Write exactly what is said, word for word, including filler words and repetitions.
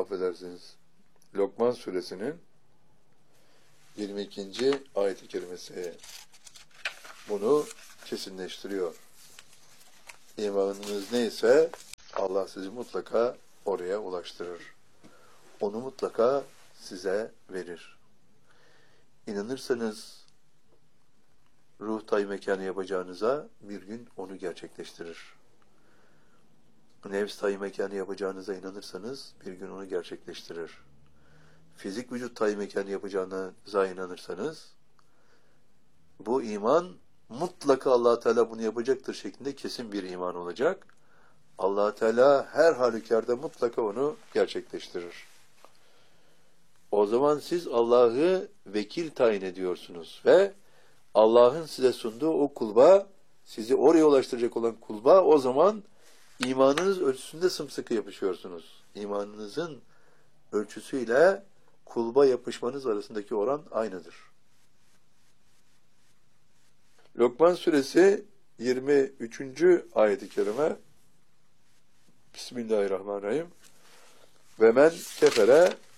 affedersiniz, Lokman suresinin yirmi ikinci ayet-i kerimesi bunu kesinleştiriyor. İmanınız neyse Allah sizi mutlaka oraya ulaştırır. Onu mutlaka size verir. İnanırsanız ruh tay mekanı yapacağınıza bir gün onu gerçekleştirir. Nefs tay mekanı yapacağınıza inanırsanız bir gün onu gerçekleştirir. Fizik vücut tay mekanı yapacağınıza inanırsanız bu iman mutlaka Allah Teala bunu yapacaktır şeklinde kesin bir iman olacak. Allah Teala her halükarda mutlaka onu gerçekleştirir. O zaman siz Allah'ı vekil tayin ediyorsunuz ve Allah'ın size sunduğu o kulba, sizi oraya ulaştıracak olan kulba, o zaman imanınız ölçüsünde sımsıkı yapışıyorsunuz. İmanınızın ölçüsüyle kulba yapışmanız arasındaki oran aynıdır. Lokman suresi yirmi üçüncü ayet-i kerime. Bismillahirrahmanirrahim. Ve men kefere